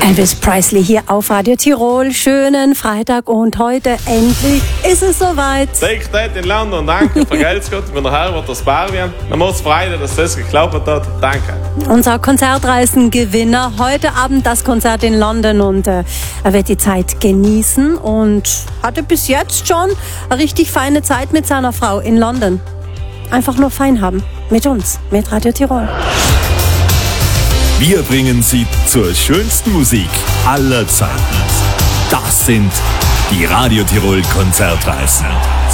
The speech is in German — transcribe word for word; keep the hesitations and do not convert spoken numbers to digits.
Elvis Presley hier auf Radio Tirol. Schönen Freitag und heute endlich ist es soweit. Zeig dort in London, danke, vergelt's Gott, ich bin nachher, wird das Bar werden. Man muss freuen, dass das geklappt hat, danke. Unser Konzertreisengewinner, heute Abend das Konzert in London und äh, er wird die Zeit genießen und hatte bis jetzt schon eine richtig feine Zeit mit seiner Frau in London. Einfach nur fein haben, mit uns, mit Radio Tirol. Wir bringen Sie zur schönsten Musik aller Zeiten. Das sind die Radio Tirol Konzertreisen.